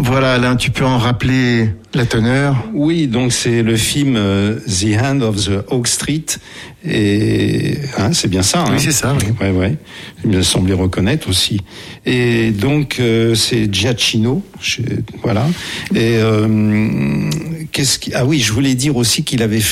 Voilà, Alain, tu peux en rappeler la teneur? Oui, donc c'est le film The Hand of the Oak Street, et c'est bien ça. Oui, c'est ça. Oui. Ouais. Il me semblait reconnaître aussi. Et donc c'est Giacchino, voilà. Et je voulais dire aussi qu'il avait fait